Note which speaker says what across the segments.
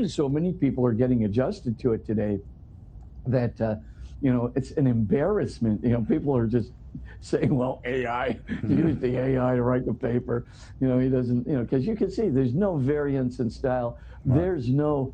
Speaker 1: so many people are getting adjusted to it today that it's an embarrassment. People are just saying, "Well, AI, use the AI to write the paper." He doesn't. Because you can see there's no variance in style.
Speaker 2: Right.
Speaker 1: There's no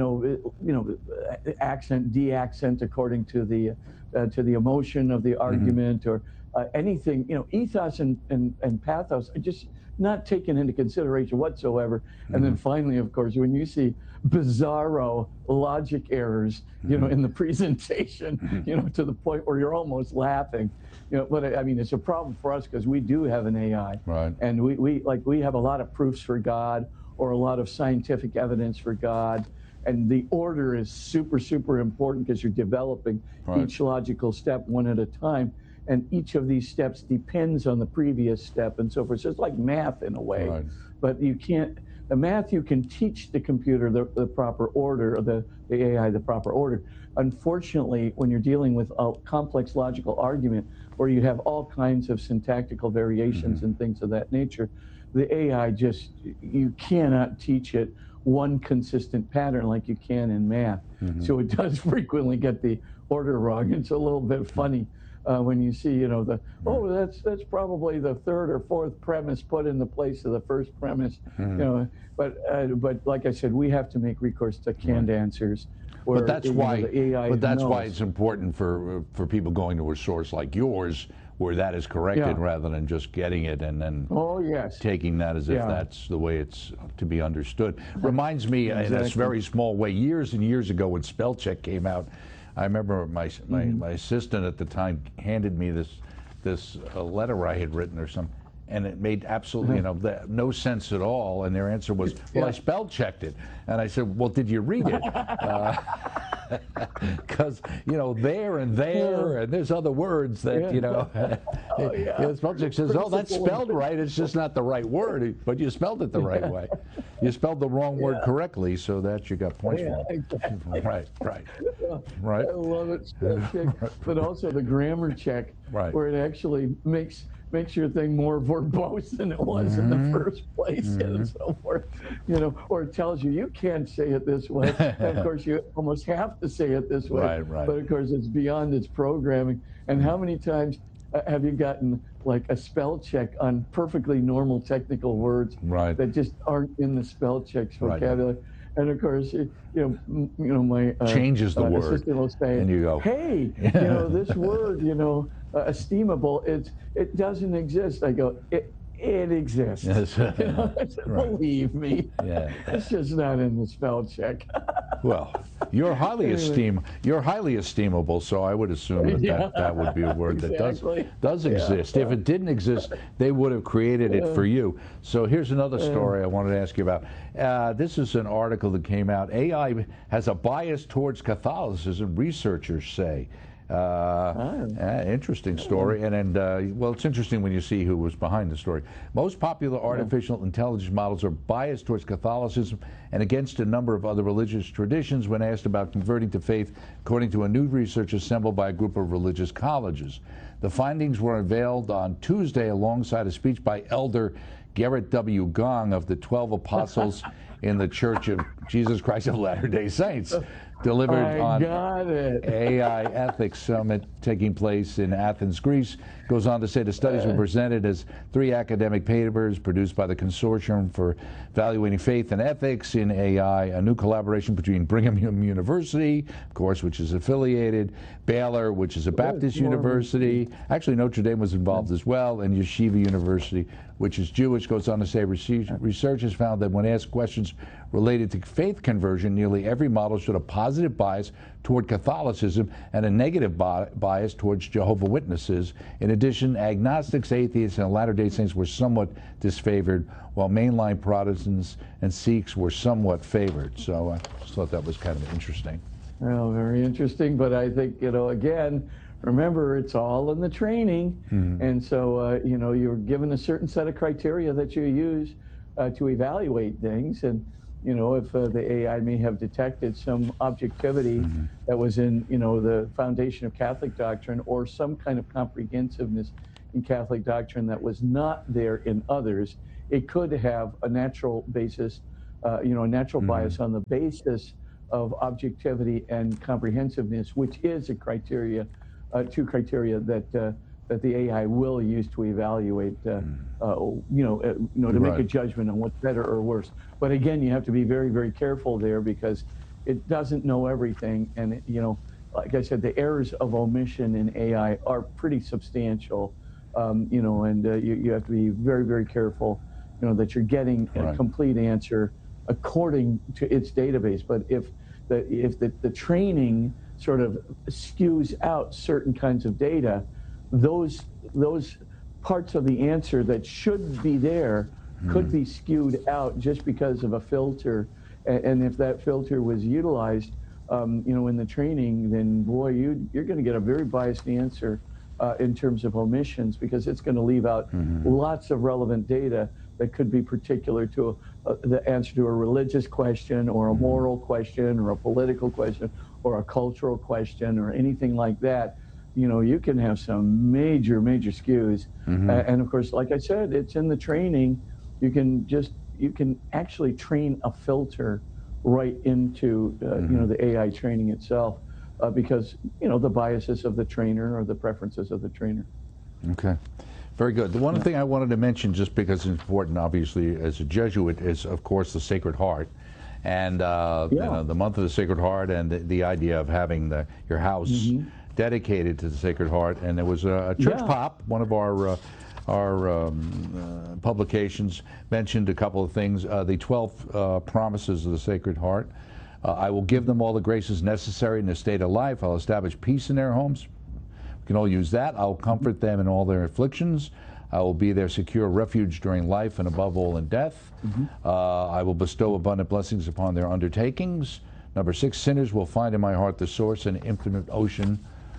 Speaker 1: accent, de-accent according to the emotion of the argument or anything. Ethos and pathos are just not taken into consideration whatsoever. And then finally, of course, when you see bizarro logic errors, in the presentation, to the point where you're almost laughing. But I mean, it's a problem for us because we do have an AI,
Speaker 2: right?
Speaker 1: And we have a lot of proofs for God or a lot of scientific evidence for God. And the order is super, super important because you're developing each logical step one at a time. And each of these steps depends on the previous step and so forth. So it's like math in a way.
Speaker 2: Right.
Speaker 1: But you can't, the math, you can teach the computer the proper order, or the AI the proper order. Unfortunately, when you're dealing with a complex logical argument where you have all kinds of syntactical variations and things of that nature, the AI you cannot teach it one consistent pattern like you can in math. So it does frequently get the order wrong. It's a little bit funny when you see, that's probably the third or fourth premise put in the place of the first premise. But like I said, we have to make recourse to canned answers.
Speaker 2: But that's why.
Speaker 1: The AI
Speaker 2: but that's
Speaker 1: knows.
Speaker 2: why it's important for people going to a source like yours, where that is corrected rather than just getting it and then taking that as if that's the way it's to be understood. Reminds me in a very small way, years and years ago when spell check came out, I remember my assistant at the time handed me this letter I had written or something, and it made absolutely no sense at all. And their answer was, "Well, I spell checked it." And I said, "Well, did you read it?" Because there and there and there's other words that spell check says, "Oh, that's spelled right. It's just not the right word, but you spelled it the right way. You spelled the wrong word correctly, so that you got points for it."
Speaker 1: Exactly.
Speaker 2: Right.
Speaker 1: I love it. Spell check, but also the grammar check, where it actually makes your thing more verbose than it was in the first place, and so forth. Or it tells you can't say it this way. And of course, you almost have to say it this way.
Speaker 2: Right.
Speaker 1: But of course, it's beyond its programming. And how many times have you gotten like a spell check on perfectly normal technical words that just aren't in the spell check's vocabulary? And of course, my
Speaker 2: changes the word,
Speaker 1: assistant will say,
Speaker 2: and you go,
Speaker 1: "Hey, this word, esteemable, it doesn't exist." I go, it exists. Believe me. It's just not in the spell check.
Speaker 2: Well, you're highly esteemable, so I would assume that would be a word that does exist. If it didn't exist, they would have created it for you. So here's another story I wanted to ask you about. This is an article that came out. AI has a bias towards Catholicism, researchers say. Interesting story, and well, it's interesting when you see who was behind the story. Most popular artificial intelligence models are biased towards Catholicism and against a number of other religious traditions when asked about converting to faith, according to a new research assembled by a group of religious colleges. The findings were unveiled on Tuesday alongside a speech by Elder Gerrit W. Gong of the 12 Apostles in the Church of Jesus Christ of Latter-day Saints, delivered on AI Ethics Summit taking place in Athens, Greece. Goes on to say the studies were presented as 3 academic papers produced by the Consortium for Evaluating Faith and Ethics in AI, a new collaboration between Brigham Young University, of course, which is affiliated, Baylor, which is a Baptist university. Actually, Notre Dame was involved as well, and Yeshiva University, which is Jewish. Goes on to say researchers found that when asked questions related to faith conversion, nearly every model showed a positive bias toward Catholicism and a negative bias towards Jehovah's Witnesses. In addition, agnostics, atheists, and Latter-day Saints were somewhat disfavored, while mainline Protestants and Sikhs were somewhat favored. So I just thought that was kind of interesting.
Speaker 1: Well, very interesting, but I think, again, remember, it's all in the training. And so, you're given a certain set of criteria that you use to evaluate things. And, if the AI may have detected some objectivity that was in, the foundation of Catholic doctrine, or some kind of comprehensiveness in Catholic doctrine that was not there in others, it could have a natural basis a natural bias on the basis of objectivity and comprehensiveness, which is a criteria, two criteria that the AI will use to evaluate, to make a judgment on what's better or worse. But again, you have to be very, very careful there because it doesn't know everything, and like I said, the errors of omission in AI are pretty substantial, and you have to be very, very careful, that you're getting a complete answer according to its database. But if the training sort of skews out certain kinds of data, those parts of the answer that should be there could be skewed out just because of a filter. And if that filter was utilized, in the training, then boy, you're going to get a very biased answer in terms of omissions, because it's going to leave out lots of relevant data that could be particular to the answer to a religious question or a moral question or a political question or a cultural question or anything like that. You can have some major, major skews. And of course, like I said, it's in the training. You can actually train a filter right into the AI training itself, because the biases of the trainer or the preferences of the trainer.
Speaker 2: Okay, very good. The one thing I wanted to mention, just because it's important, obviously, as a Jesuit, is of course the Sacred Heart, and the month of the Sacred Heart, and the idea of having your house dedicated to the Sacred Heart. And there was a church pop, one of our publications, mentioned a couple of things. The 12 promises of the Sacred Heart. I will give them all the graces necessary in the state of life. I'll establish peace in their homes. We can all use that. I'll comfort them in all their afflictions. I will be their secure refuge during life and above all in death. I will bestow abundant blessings upon their undertakings. Number 6, sinners will find in my heart the source and infinite ocean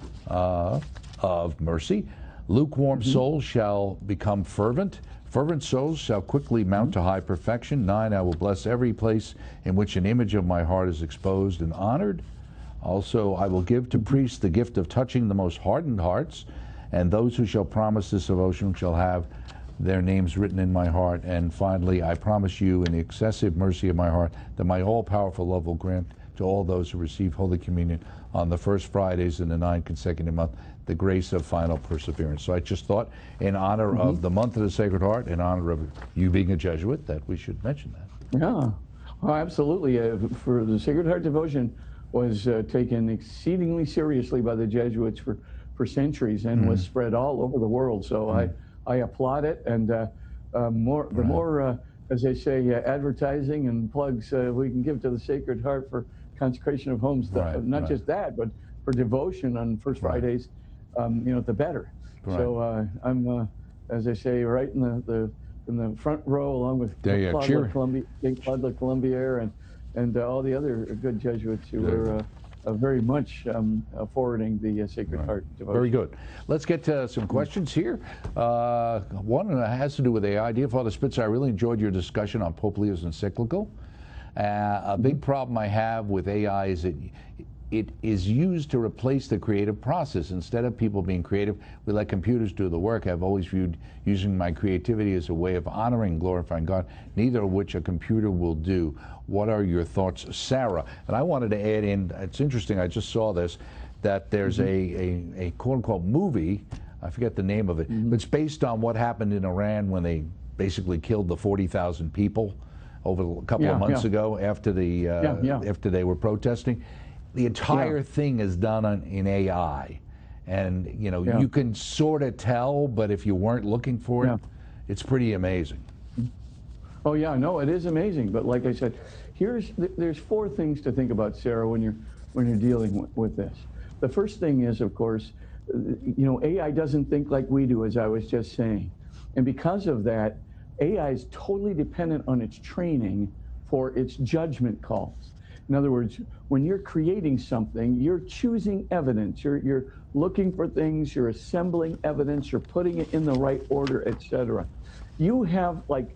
Speaker 2: of mercy. Lukewarm souls shall become fervent. Fervent souls shall quickly mount to high perfection. 9, I will bless every place in which an image of my heart is exposed and honored. Also, I will give to priests the gift of touching the most hardened hearts, and those who shall promise this devotion shall have their names written in my heart. And finally, I promise you in the excessive mercy of my heart that my all-powerful love will grant to all those who receive Holy Communion on the first Fridays in the 9 consecutive month the grace of final perseverance. So I just thought, in honor of the month of the Sacred Heart, in honor of you being a Jesuit, that we should mention that.
Speaker 1: Yeah, well, absolutely. For the Sacred Heart devotion was taken exceedingly seriously by the Jesuits for centuries and was spread all over the world. So I applaud it, and the more, as they say, advertising and plugs we can give to the Sacred Heart for consecration of homes, not just that, but for devotion on First Fridays, the better. So I'm, as I say, right in the front row, along with Claude Colombier and all the other good Jesuits who were very much forwarding the Sacred Heart devotion.
Speaker 2: Very good. Let's get to some questions here. One has to do with AI. Dear Father Spitzer, I really enjoyed your discussion on Pope Leo's encyclical. A big problem I have with AI is that it is used to replace the creative process. Instead of people being creative, we let computers do the work. I've always viewed using my creativity as a way of honoring and glorifying God, neither of which a computer will do. What are your thoughts, Sarah? And I wanted to add in, it's interesting, I just saw this, that there's a quote-unquote movie, I forget the name of it, but it's based on what happened in Iran when they basically killed the 40,000 people over a couple of months ago after after they were protesting. The entire thing is done in AI, and you can sort of tell, but if you weren't looking for it, it's pretty amazing.
Speaker 1: Oh yeah, no, it is amazing. But like I said, there's 4 things to think about, Sarah, when you're dealing with this. The first thing is, of course, AI doesn't think like we do, as I was just saying, and because of that, AI is totally dependent on its training for its judgment calls. In other words, when you're creating something, you're choosing evidence, you're looking for things, you're assembling evidence, you're putting it in the right order, etc. You have like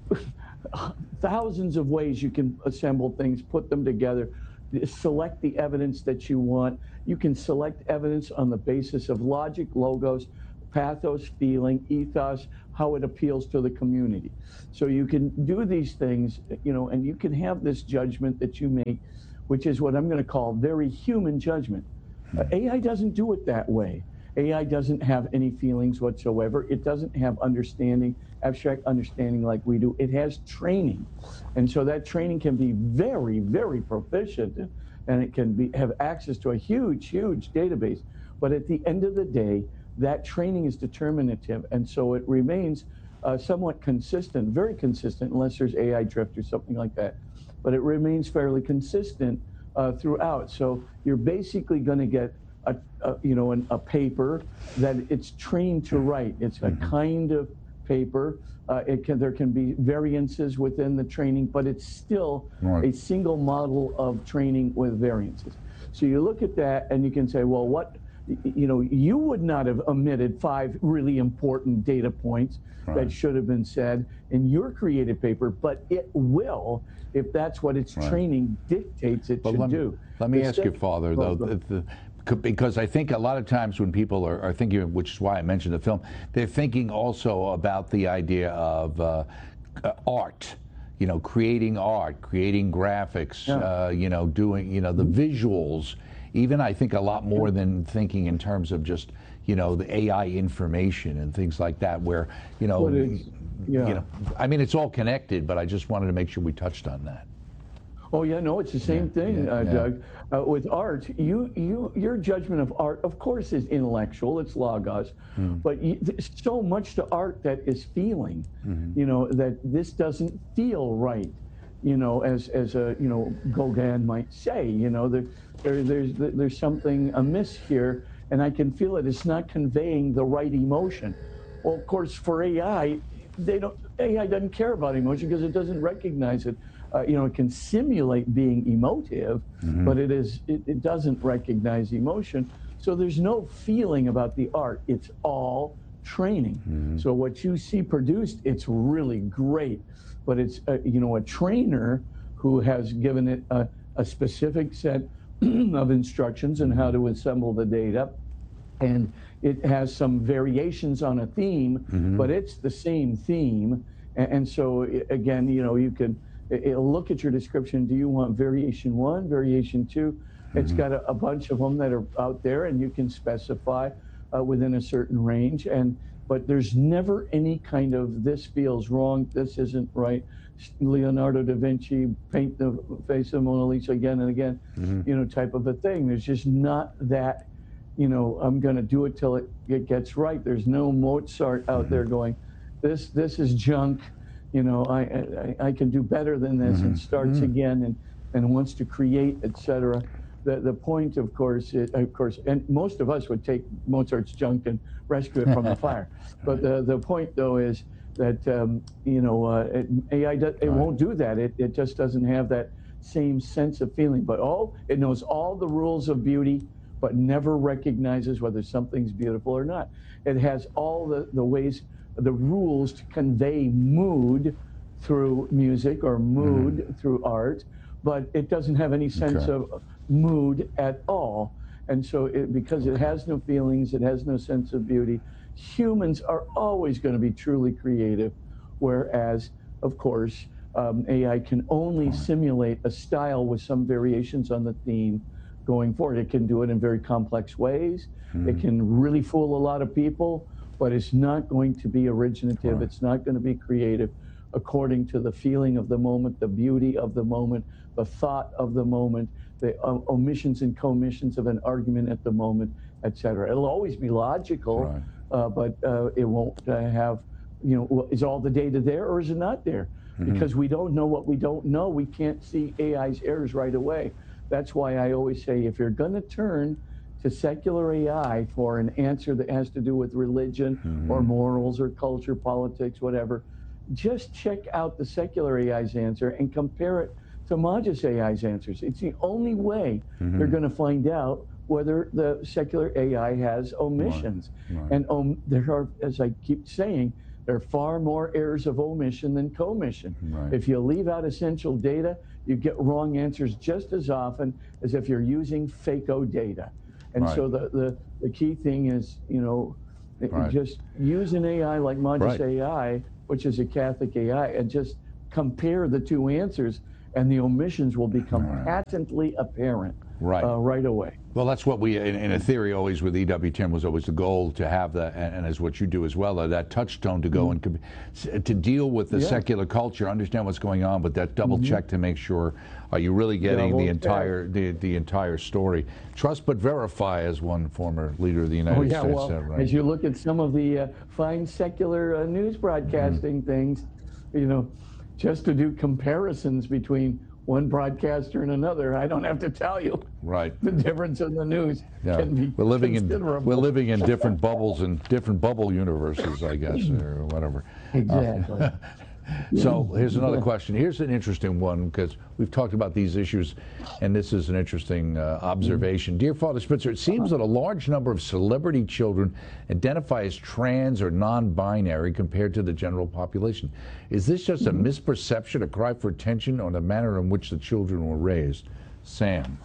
Speaker 1: thousands of ways you can assemble things, put them together, select the evidence that you want. You can select evidence on the basis of logic, logos, pathos, feeling, ethos, how it appeals to the community. So you can do these things, and you can have this judgment that you make, which is what I'm going to call very human judgment. AI doesn't do it that way. AI doesn't have any feelings whatsoever. It doesn't have understanding, abstract understanding like we do. It has training. And so that training can be very, very proficient, and it can have access to a huge, huge database. But at the end of the day, that training is determinative. And so it remains somewhat consistent, very consistent, unless there's AI drift or something like that. But it remains fairly consistent throughout. So you're basically going to get a paper that it's trained to write. It's a kind of paper. There can be variances within the training, but it's still a single model of training with variances. So you look at that and you can say, well, you would not have omitted 5 really important data points that should have been said in your creative paper, but it will if that's what its training dictates it should do.
Speaker 2: Let me ask you, Father, though, because I think a lot of times when people are thinking, which is why I mentioned the film, they're thinking also about the idea of art, creating art, creating graphics, doing, the visuals, even I think a lot more than thinking in terms of just, the AI information and things like that, where, I mean, it's all connected, but I just wanted to make sure we touched on that.
Speaker 1: Oh yeah, no, it's the same thing, Doug. With art, your judgment of art, of course, is intellectual. It's logos, but there's so much to art that is feeling. That this doesn't feel right. As a Gauguin might say. There's something amiss here, and I can feel it. It's not conveying the right emotion. Well, of course, for AI, AI doesn't care about emotion because it doesn't recognize it. It can simulate being emotive, but it doesn't recognize emotion. So there's no feeling about the art. It's all training. So what you see produced, it's really great, but it's a trainer who has given it a specific set of instructions on how to assemble the data, and it has some variations on a theme, but it's the same theme. And so again, you can. It'll look at your description. Do you want variation 1, variation 2? It's got a bunch of them that are out there, and you can specify within a certain range. But there's never any kind of this feels wrong, this isn't right. Leonardo da Vinci, paint the face of Mona Lisa again and again, type of a thing. There's just not that, I'm going to do it till it gets right. There's no Mozart out there going, this is junk. I can do better than this, and starts again and wants to create, etc. The point, of course, and most of us would take Mozart's junk and rescue it from the fire. But the point, though, is that AI won't do that. It just doesn't have that same sense of feeling. But it knows all the rules of beauty, but never recognizes whether something's beautiful or not. It has all the ways, the rules to convey mood through music or mood through art, but it doesn't have any sense of mood at all. And so because it has no feelings, it has no sense of beauty, humans are always going to be truly creative, whereas, of course, AI can only simulate a style with some variations on the theme going forward. It can do it in very complex ways. It can really fool a lot of people, but it's not going to be originative. It's not going to be creative according to the feeling of the moment, the beauty of the moment, the thought of the moment, the omissions and commissions of an argument at the moment, etc. It'll always be logical, but it won't have, is all the data there or is it not there? Because we don't know what we don't know. We can't see AI's errors right away. That's why I always say, if you're going to turn to secular AI for an answer that has to do with religion or morals or culture, politics, whatever, just check out the secular AI's answer and compare it to Magis AI's answers. It's the only way you're going to find out whether the secular AI has omissions. And there are, as I keep saying, there are far more errors of omission than commission. If you leave out essential data, you get wrong answers just as often as if you're using FAKO data. And so the key thing is,
Speaker 2: Right.
Speaker 1: Just use an AI like Modus
Speaker 2: Right.
Speaker 1: AI, which is a Catholic AI, and just compare the two answers, and the omissions will become patently apparent right away.
Speaker 2: Well, that's what we, in a theory, always with EWTN was always the goal to have that, and as what you do as well, that touchstone to go and to deal with the secular culture, understand what's going on, but that double check to make sure are you really getting the entire story. Trust but verify, as one former leader of the United States said. Right?
Speaker 1: As you look at some of the fine secular news broadcasting things, you know, just to do comparisons between one broadcaster and another, I don't have to tell you.
Speaker 2: Right.
Speaker 1: The difference in the news can be considerable.
Speaker 2: We're living in different bubbles and different bubble universes, I guess, or whatever.
Speaker 1: Exactly.
Speaker 2: So here's another question. Here's an interesting one, because we've talked about these issues, and this is an interesting observation. Dear Father Spitzer, it seems that a large number of celebrity children identify as trans or non-binary compared to the general population. Is this just a misperception, a cry for attention, or the manner in which the children were raised? Sam,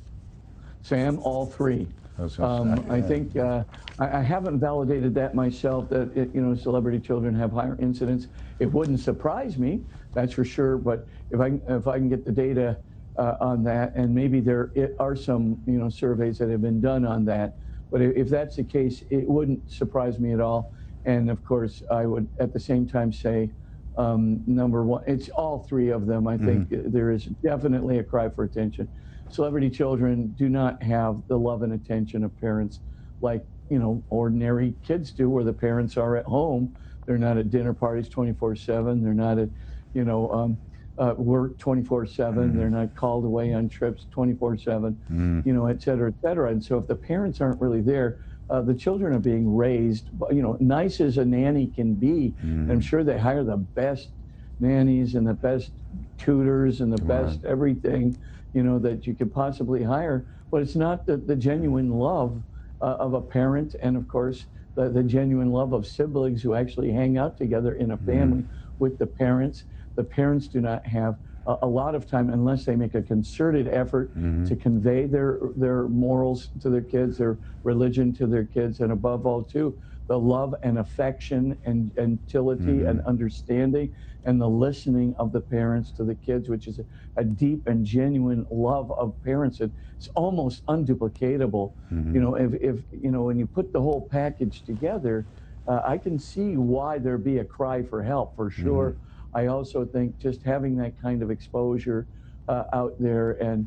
Speaker 2: all three. I think I haven't validated that myself, that celebrity children have higher incidence. It wouldn't surprise me, that's for sure. But if I can get the data on that, and maybe there are some surveys that have been done on that. But if that's the case, it wouldn't surprise me at all. And of course, I would at the same time say, number one, it's all three of them. I think there is definitely a cry for attention. Celebrity children do not have the love and attention of parents like, ordinary kids do, where the parents are at home. They're not at dinner parties 24/7. They're not at, work 24/7. They're not called away on trips 24/7, et cetera, et cetera. And so if the parents aren't really there, the children are being raised, nice as a nanny can be. I'm sure they hire the best nannies and the best tutors and the best everything, that you could possibly hire, but it's not the genuine love of a parent, and of course the genuine love of siblings who actually hang out together in a family with the parents. The parents do not have a lot of time, unless they make a concerted effort to convey their morals to their kids, their religion to their kids, and above all too, the love and affection and gentility and understanding and the listening of the parents to the kids, which is a deep and genuine love of parents. It's almost unduplicatable. If when you put the whole package together, I can see why there'd be a cry for help, for sure. I also think just having that kind of exposure out there, and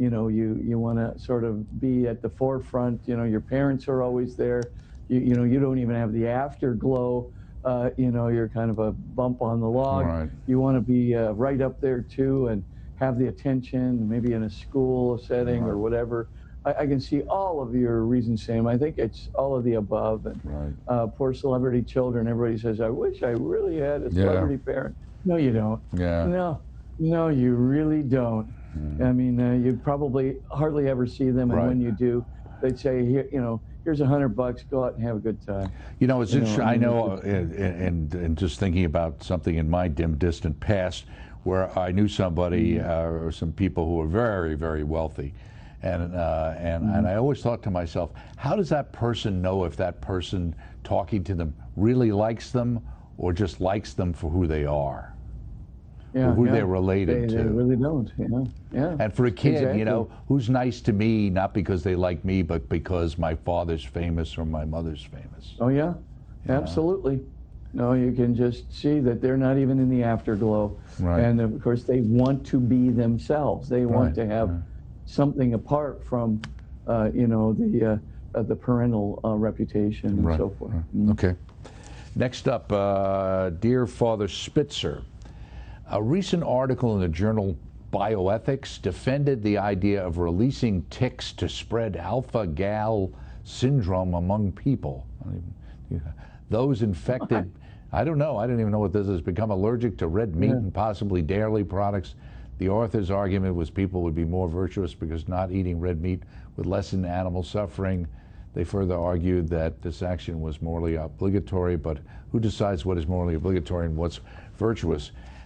Speaker 2: you want to sort of be at the forefront. Your parents are always there. You don't even have the afterglow. You're kind of a bump on the log. Right.
Speaker 1: You want to be right up there too, and have the attention, maybe in a school setting or whatever. I can see all of your reasons, Sam. I think it's all of the above. And poor celebrity children. Everybody says, "I wish I really had a celebrity parent." No, you don't. No, you really don't. I mean, you probably hardly ever see them, and when you do, they'd say, here's $100, go out and have a good time.
Speaker 2: It's interesting. I know, and just thinking about something in my dim, distant past, where I knew somebody or some people who were very, very wealthy, and I always thought to myself, how does that person know if that person talking to them really likes them, or just likes them for who they are? Who they're related to.
Speaker 1: They really don't.
Speaker 2: And for a kid, who's nice to me, not because they like me, but because my father's famous or my mother's famous.
Speaker 1: Oh yeah, absolutely. No, you can just see that they're not even in the afterglow.
Speaker 2: Right.
Speaker 1: And of course, they want to be themselves. They want to have something apart from, the parental reputation and so forth.
Speaker 2: Okay. Next up, Dear Father Spitzer. A recent article in the journal Bioethics defended the idea of releasing ticks to spread alpha-gal syndrome among people. Those infected, I don't know, I didn't even know what this is, become allergic to red meat and possibly dairy products. The author's argument was people would be more virtuous because not eating red meat would lessen animal suffering. They further argued that this action was morally obligatory, but who decides what is morally obligatory and what's virtuous?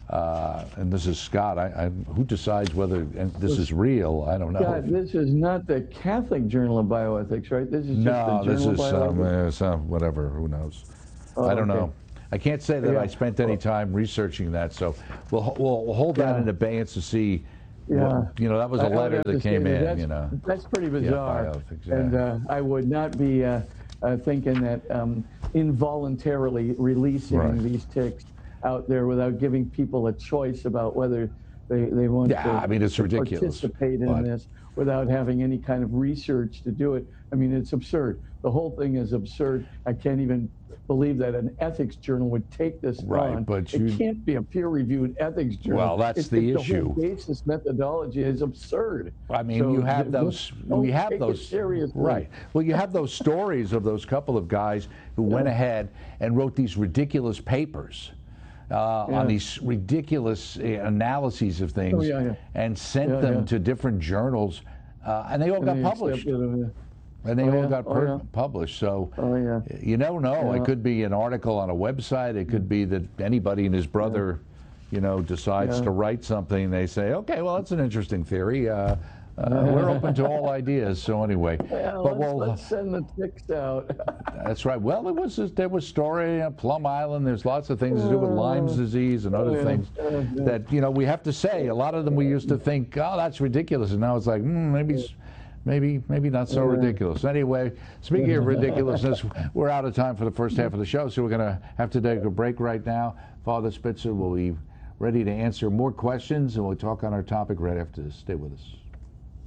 Speaker 2: and this is Scott. Who decides whether this is real? I don't know.
Speaker 1: God, this is not the Catholic Journal of Bioethics, right? This is just
Speaker 2: no,
Speaker 1: the
Speaker 2: this
Speaker 1: Journal
Speaker 2: is
Speaker 1: of Bioethics?
Speaker 2: Whatever. Who knows?
Speaker 1: Oh,
Speaker 2: I don't
Speaker 1: okay.
Speaker 2: know. I can't say that I spent any time researching that, so we'll hold that in abeyance to see.
Speaker 1: Yeah.
Speaker 2: That was a letter that came in.
Speaker 1: That's pretty bizarre.
Speaker 2: Bioethics, yeah.
Speaker 1: And I would not be thinking that involuntarily releasing these texts out there without giving people a choice about whether they want
Speaker 2: it's ridiculous.
Speaker 1: Participate in this without having any kind of research to do it. I mean, it's absurd. The whole thing is absurd. I can't even believe that an ethics journal would take this on.
Speaker 2: But
Speaker 1: it can't be a peer-reviewed ethics journal.
Speaker 2: Well, that's the issue.
Speaker 1: The whole basis methodology is absurd.
Speaker 2: I mean, you have those. We have those.
Speaker 1: Seriously.
Speaker 2: Right. Well, you have those stories of those couple of guys who went ahead and wrote these ridiculous papers. On these ridiculous analyses of things, and sent them to different journals, and they all got published. And they all got published. So you don't know. It could be an article on a website. It could be that anybody and his brother, decides to write something. They say, okay, well, that's an interesting theory. We're open to all ideas. So anyway,
Speaker 1: let's send the text out.
Speaker 2: That's right. Well, there was story at Plum Island. There's lots of things to do with Lyme's disease and other things that we have to say. A lot of them we used to think, oh, that's ridiculous, and now it's like maybe not so ridiculous. Anyway, speaking of ridiculousness, we're out of time for the first half of the show, so we're going to have to take a break right now. Father Spitzer will be ready to answer more questions, and we'll talk on our topic right after this. Stay with us.